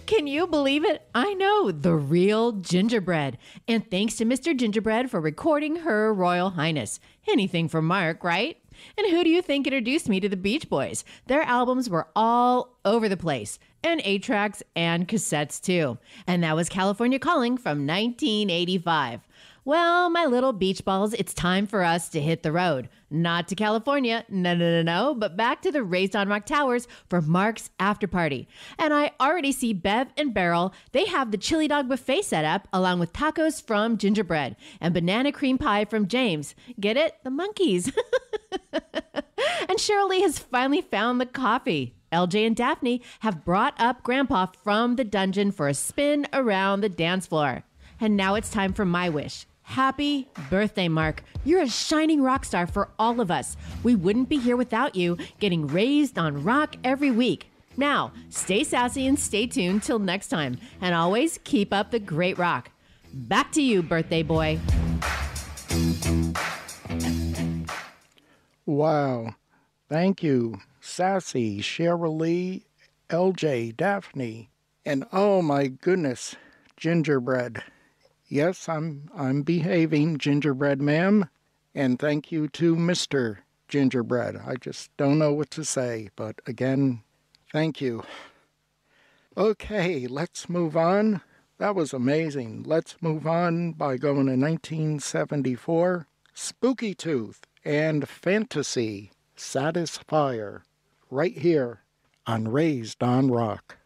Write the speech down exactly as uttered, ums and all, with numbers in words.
Can you believe it? I know, the real gingerbread. And thanks to Mister Gingerbread for recording Her Royal Highness. Anything for Mark, right? And who do you think introduced me to the Beach Boys? Their albums were all over the place, and eight tracks and cassettes too. And that was California Calling from nineteen eighty-five. Well, my little beach balls, it's time for us to hit the road. Not to California, no, no, no, no, but back to the Raised on Rock Towers for Mark's after party. And I already see Bev and Beryl. They have the chili dog buffet set up along with tacos from Gingerbread and banana cream pie from James. Get it? The monkeys. And Shirley has finally found the coffee. L J and Daphne have brought up Grandpa from the dungeon for a spin around the dance floor. And now it's time for my wish. Happy birthday, Mark. You're a shining rock star for all of us. We wouldn't be here without you, getting raised on rock every week. Now, stay sassy and stay tuned till next time. And always keep up the great rock. Back to you, birthday boy. Wow. Thank you, Sassy, Cheryl Lee, L J, Daphne, and oh my goodness, Gingerbread. Yes, I'm I'm behaving, Gingerbread ma'am, and thank you to Mister Gingerbread. I just don't know what to say, but again, thank you. Okay, let's move on. That was amazing. Let's move on by going to nineteen seventy-four. Spooky Tooth and Fantasy Satisfier, right here on Raised on Rock.